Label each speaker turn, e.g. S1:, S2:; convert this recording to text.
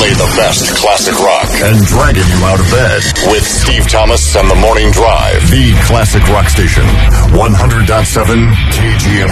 S1: play the best classic rock
S2: and dragging you out of bed
S1: with Steve Thomas and the Morning Drive.
S2: The classic rock station, 100.7 KGM.